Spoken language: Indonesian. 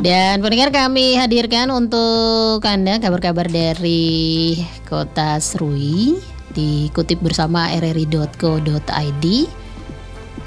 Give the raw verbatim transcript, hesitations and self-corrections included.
Dan pendengar, kami hadirkan untuk Anda kabar-kabar dari Kota Serui, dikutip bersama r r i dot co dot i d.